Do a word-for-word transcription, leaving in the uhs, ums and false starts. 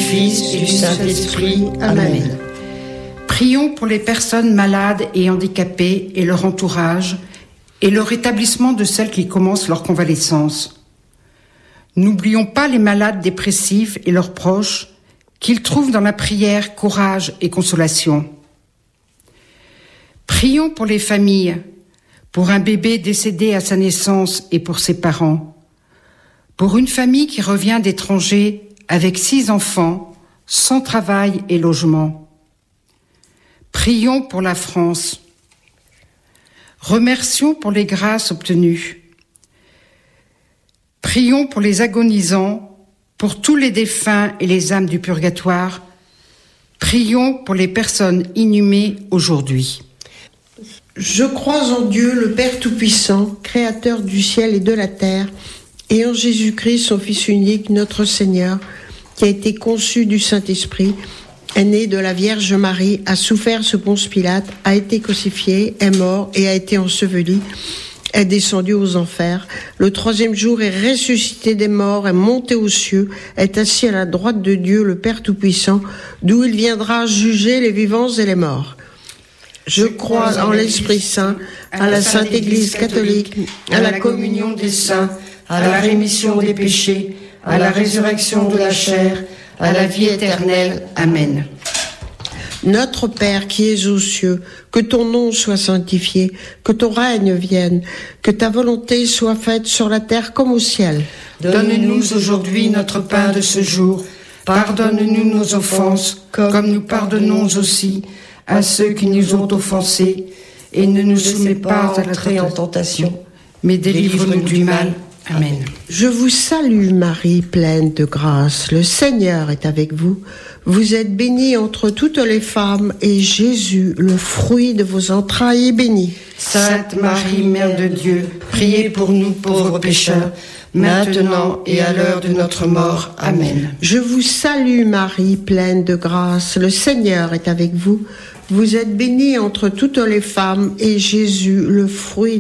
Fils et du Saint-Esprit. Amen. Prions pour les personnes malades et handicapées et leur entourage et le rétablissement de celles qui commencent leur convalescence. N'oublions pas les malades dépressifs et leurs proches, qu'ils trouvent dans la prière courage et consolation. Prions pour les familles, pour un bébé décédé à sa naissance et pour ses parents, pour une famille qui revient d'étrangers avec six enfants, sans travail et logement. Prions pour la France. Remercions pour les grâces obtenues. Prions pour les agonisants, pour tous les défunts et les âmes du purgatoire. Prions pour les personnes inhumées aujourd'hui. Je crois en Dieu, le Père Tout-Puissant, Créateur du ciel et de la terre, et en Jésus-Christ, son Fils unique, notre Seigneur, qui a été conçu du Saint-Esprit, est né de la Vierge Marie, a souffert sous Ponce Pilate, a été crucifié, est mort et a été enseveli, est descendu aux enfers. Le troisième jour est ressuscité des morts, est monté aux cieux, est assis à la droite de Dieu, le Père Tout-Puissant, d'où il viendra juger les vivants et les morts. Je crois en l'Esprit Saint, à la Sainte Église catholique, à la communion des saints, à la rémission des péchés, à la résurrection de la chair, à la vie éternelle. Amen. Notre Père qui es aux cieux, que ton nom soit sanctifié, que ton règne vienne, que ta volonté soit faite sur la terre comme au ciel. Donne-nous aujourd'hui notre pain de ce jour. Pardonne-nous nos offenses, comme nous pardonnons aussi à ceux qui nous ont offensés. Et ne nous soumets pas à l'entrée en tentation, mais délivre-nous du mal. Amen. Je vous salue Marie, pleine de grâce. Le Seigneur est avec vous. Vous êtes bénie entre toutes les femmes, et Jésus, le fruit de vos entrailles, est béni. Sainte Marie, Mère de Dieu, priez pour nous pauvres pécheurs, maintenant et à l'heure de notre mort. Amen. Je vous salue Marie, pleine de grâce. Le Seigneur est avec vous. Vous êtes bénie entre toutes les femmes, et Jésus, le fruit